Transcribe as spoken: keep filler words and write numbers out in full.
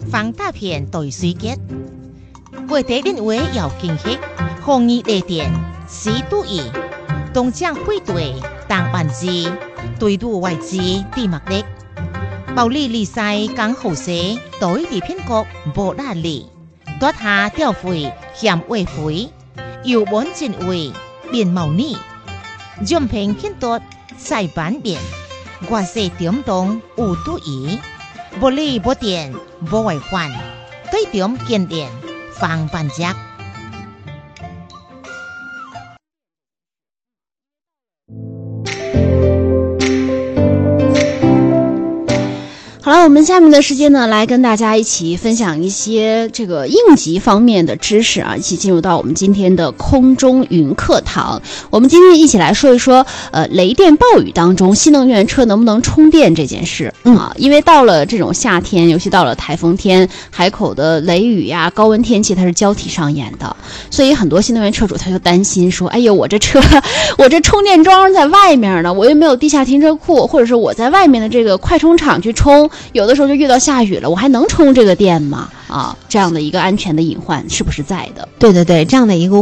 放大片对水结，外地认为要经历防疫雷电，死都易，东江会对当办事，对路外资地目的，暴力利塞讲好些，对地偏国无拉力，夺下吊费嫌违费，有本真为变貌呢，任凭偏夺塞版面，我是点动有都易。不利不电不违反，对点建电防办只。 好了，我们下面的时间呢，来跟大家一起分享一些这个应急方面的知识啊，一起进入到我们今天的空中云课堂。我们今天一起来说一说，呃，雷电暴雨当中，新能源车能不能充电这件事啊？因为到了这种夏天，尤其到了台风天，海口的雷雨呀、高温天气，它是交替上演的，所以很多新能源车主他就担心说，哎呦，我这车，我这充电桩在外面呢，我又没有地下停车库，或者是我在外面的这个快充厂去充。有的时候就遇到下雨了，我还能充这个电吗？啊，这样的一个安全的隐患是不是在的？ 对对对，这样的一个